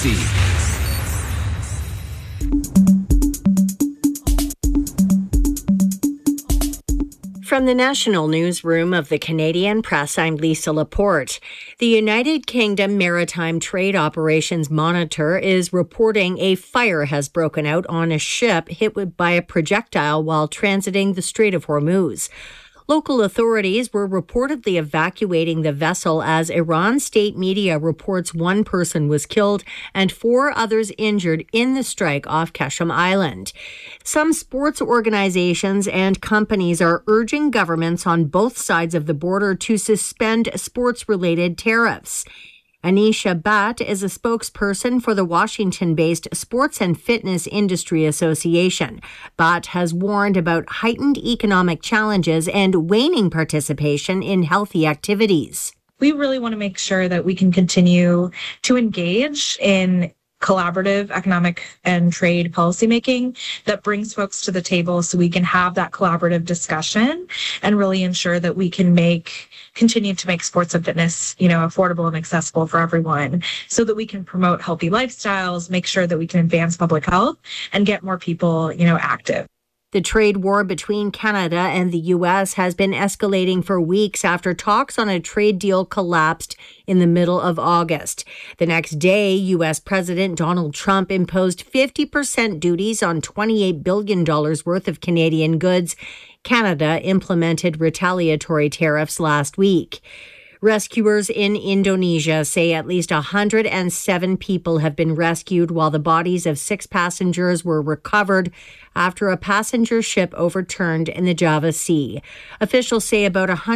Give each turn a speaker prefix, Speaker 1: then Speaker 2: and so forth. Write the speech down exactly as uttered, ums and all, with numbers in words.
Speaker 1: From the National Newsroom of the Canadian Press, I'm Lisa Laporte. The United Kingdom Maritime Trade Operations Monitor is reporting a fire has broken out on a ship hit by a projectile while transiting the Strait of Hormuz. Local authorities were reportedly evacuating the vessel as Iran state media reports one person was killed and four others injured in the strike off Keshem Island. Some sports organizations and companies are urging governments on both sides of the border to suspend sports-related tariffs. Anisha Bhatt is a spokesperson for the Washington-based Sports and Fitness Industry Association. Bhatt has warned about heightened economic challenges and waning participation in healthy activities.
Speaker 2: We really want to make sure that we can continue to engage in collaborative economic and trade policymaking that brings folks to the table so we can have that collaborative discussion and really ensure that we can make continue to make sports and fitness, you know, affordable and accessible for everyone so that we can promote healthy lifestyles, make sure that we can advance public health and get more people, you know, active.
Speaker 1: The trade war between Canada and the U S has been escalating for weeks after talks on a trade deal collapsed in the middle of August. The next day, U S President Donald Trump imposed fifty percent duties on twenty-eight billion dollars worth of Canadian goods. Canada implemented retaliatory tariffs last week. Rescuers in Indonesia say at least one hundred seven people have been rescued while the bodies of six passengers were recovered after a passenger ship overturned in the Java Sea. Officials say about one hundred